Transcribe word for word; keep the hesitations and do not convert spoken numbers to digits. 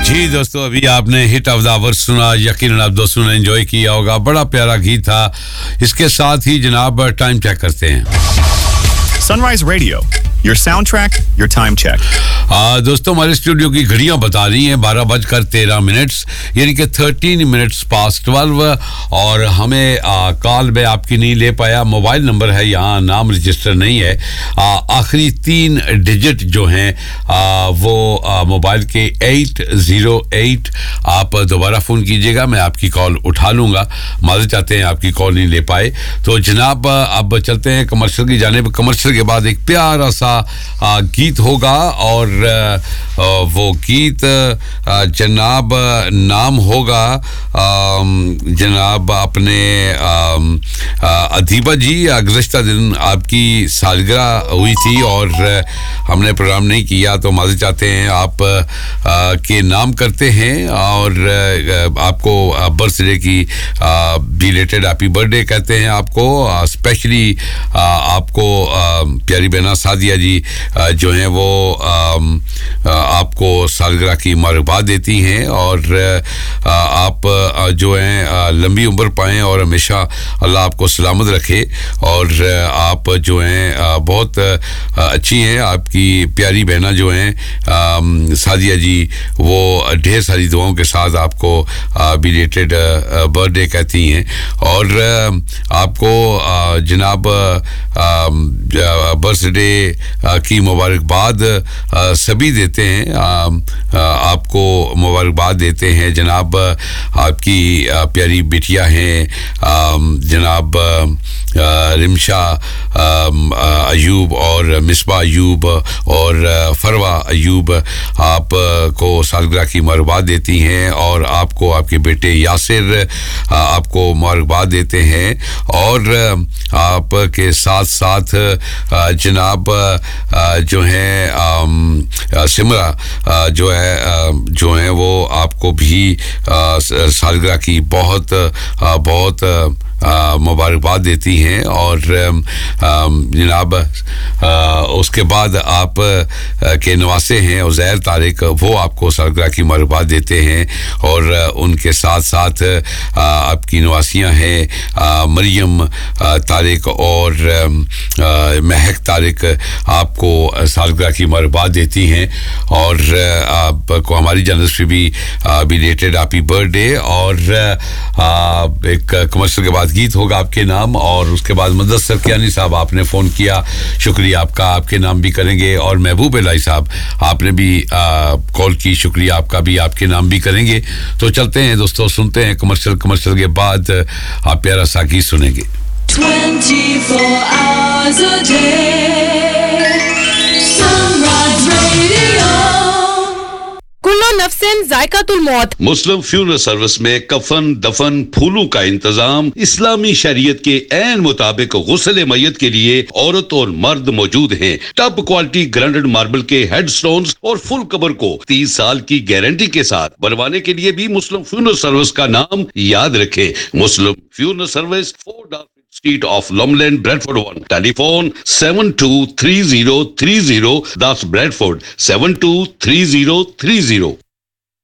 जी दोस्तों, अभी आपने हिट ऑफ द आवर सुना। यकीनन आप दोस्तों ने एंजॉय किया होगा। बड़ा प्यारा गीत था। इसके साथ ही जनाब टाइम चेक करते हैं। Sunrise Radio, your soundtrack, your time check. आ, दोस्तों हमारे स्टूडियो की घड़ियां बता रही हैं बारह बजकर तेरह मिनट्स, यानी कि थर्टीन मिनट्स पास ट्वेल्व। और हमें आ, कॉल में आपकी नहीं ले पाया। मोबाइल नंबर है, यहाँ नाम रजिस्टर नहीं है। आखिरी तीन डिजिट जो हैं आ, वो आ, मोबाइल के एट ज़ीरो एट। आप दोबारा फ़ोन कीजिएगा, मैं आपकी कॉल उठा लूँगा। माज़रत चाहते हैं आपकी कॉल नहीं ले पाए। तो जनाब अब चलते हैं कमर्शियल की जानिब। कमर्शियल के बाद एक प्यारा सा आ, गीत होगा और आ, वो गीत आ, जनाब नाम होगा आ, जनाब अपने अदीबा जी। गुज़श्ता दिन आपकी सालगिरह हुई थी और हमने प्रोग्राम नहीं किया, तो माज़रत चाहते हैं आप आ, के नाम करते हैं और आ, आपको बर्थडे की बिलेटेड हैप्पी बर्थडे कहते हैं आपको। स्पेशली आपको आ, प्यारी बहना सादिया जी जो हैं वो आपको सालगिरह की मुबारकबाद देती हैं और आप जो हैं लंबी उम्र पाएं और हमेशा अल्लाह आपको सलामत रखे। और आप जो हैं बहुत अच्छी हैं। आपकी प्यारी बहना जो हैं सादिया जी, वो ढेर सारी दुआओं के साथ आपको बिलेटेड बर्थडे कहती हैं और आपको जनाब बर्थडे की मुबारकबाद सभी देते हैं। आपको मुबारकबाद देते हैं जनाब। आपकी प्यारी बिटिया हैं जनाब रिमशा अयूब और मिसबा अयूब और फरवा अयूब आपको सालगिरह की मुबारकबाद देती हैं और आपको आपके बेटे यासिर आपको मुबारकबाद देते हैं। और आपके साथ साथ जनाब जो है सिमरा जो है जो है वो आपको भी सालगिरह की बहुत बहुत मुबारकबाद देती हैं। और जनाब उसके बाद आप के नवासे हैं उज़ैर तारिक, वो आपको सालगिरह की मुबारकबाद देते हैं। और उनके साथ साथ आपकी नवासियां हैं मरियम तारिक और महक तारिक, आपको सालगिरह की मुबारकबाद देती हैं। और आपको हमारी जानब से भी बिलेटेड हैप्पी बर्थडे। और एक कमर्शियल के बाद गीत होगा आपके नाम और उसके बाद मुदस्सर कियानी साहब आपने फ़ोन किया, शुक्रिया आपका, आपके नाम भी करेंगे। और महबूब इलाही साहब आपने भी कॉल की, शुक्रिया आपका भी, आपके नाम भी करेंगे। तो चलते हैं दोस्तों, सुनते हैं कमर्शियल। कमर्शियल के बाद आप प्यारा सा गीत सुनेंगे। twenty-four hours a day, Sunrise Radio. कुल्लो नफ्सिन जायकातुल मौत। मुस्लिम फ्यूनरल सर्विस में कफन, दफन, फूलों का इंतजाम इस्लामी शरीयत के ऐन मुताबिक गुस्ल मय्यत के लिए औरत और मर्द मौजूद हैं। टॉप क्वालिटी ग्रांडेड मार्बल के हेडस्टोन्स और फुल कवर को तीस साल की गारंटी के साथ बनवाने के लिए भी मुस्लिम फ्यूनरल सर्विस का नाम याद रखें। मुस्लिम funeral service, four dark Street of Lumland, Bradford one. Telephone seven two three zero three zero. That's Bradford seven two three zero three zero.